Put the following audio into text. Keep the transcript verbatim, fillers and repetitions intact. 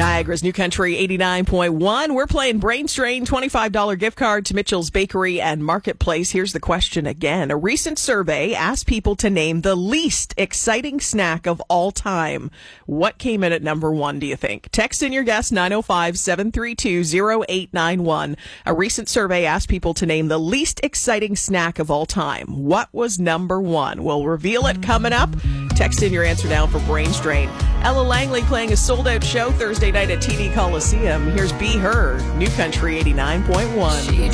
Niagara's New Country eighty-nine point one. We're playing Brain Strain, twenty-five dollars gift card to Mitchell's Bakery and Marketplace. Here's the question again. A recent survey asked people to name the least exciting snack of all time. What came in at number one, do you think? Text in your guess, nine oh five, seven three two, oh eight nine one. A recent survey asked people to name the least exciting snack of all time. What was number one? We'll reveal it coming up. Text in your answer now for Brain Strain. Ella Langley playing a sold-out show Thursday night at T D Coliseum. Here's Be Her, New Country eighty-nine point one.